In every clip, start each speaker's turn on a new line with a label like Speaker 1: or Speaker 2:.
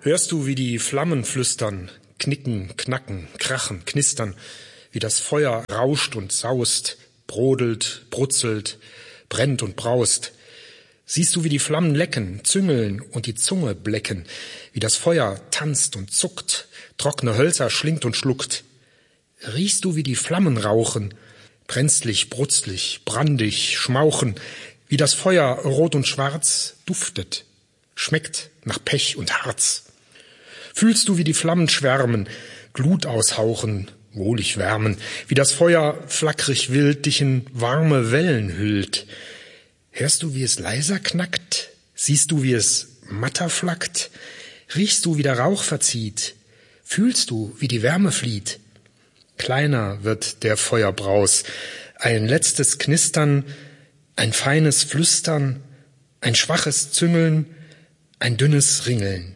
Speaker 1: Hörst du, wie die Flammen flüstern, knicken, knacken, krachen, knistern, wie das Feuer rauscht und saust, brodelt, brutzelt, brennt und braust? Siehst du, wie die Flammen lecken, züngeln und die Zunge blecken, wie das Feuer tanzt und zuckt, trockene Hölzer schlingt und schluckt? Riechst du, wie die Flammen rauchen, brenzlig, brutzlig, brandig, schmauchen, wie das Feuer rot und schwarz duftet, schmeckt nach Pech und Harz? Fühlst du, wie die Flammen schwärmen, Glut aushauchen, wohlig wärmen, wie das Feuer flackrig wild dich in warme Wellen hüllt? Hörst du, wie es leiser knackt? Siehst du, wie es matter flackt? Riechst du, wie der Rauch verzieht? Fühlst du, wie die Wärme flieht? Kleiner wird der Feuerbraus, ein letztes Knistern, ein feines Flüstern, ein schwaches Züngeln, ein dünnes Ringeln.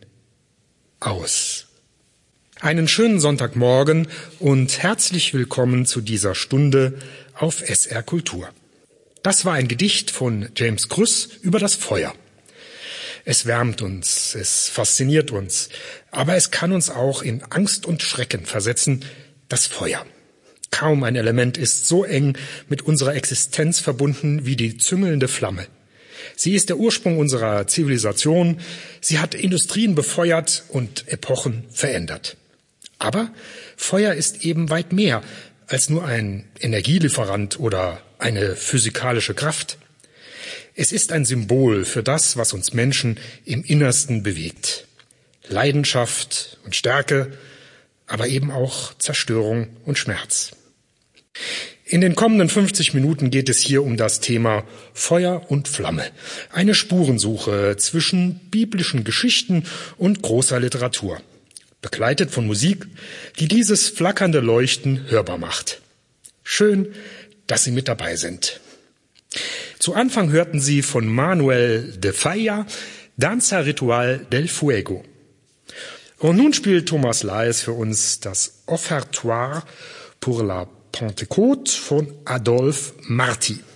Speaker 1: Aus. Einen schönen Sonntagmorgen und herzlich willkommen zu dieser Stunde auf SR Kultur. Das war ein Gedicht von James Krüss über das Feuer. Es wärmt uns, es fasziniert uns, aber es kann uns auch in Angst und Schrecken versetzen, das Feuer. Kaum ein Element ist so eng mit unserer Existenz verbunden wie die züngelnde Flamme. Sie ist der Ursprung unserer Zivilisation, sie hat Industrien befeuert und Epochen verändert. Aber Feuer ist eben weit mehr als nur ein Energielieferant oder eine physikalische Kraft. Es ist ein Symbol für das, was uns Menschen im Innersten bewegt. Leidenschaft und Stärke, aber eben auch Zerstörung und Schmerz. In den kommenden 50 Minuten geht es hier um das Thema Feuer und Flamme. Eine Spurensuche zwischen biblischen Geschichten und großer Literatur. Begleitet von Musik, die dieses flackernde Leuchten hörbar macht. Schön, dass Sie mit dabei sind. Zu Anfang hörten Sie von Manuel de Falla Danza Ritual del Fuego. Und nun spielt Thomas Laes für uns das Offertoire pour la Pentecôte von Adolphe Marty.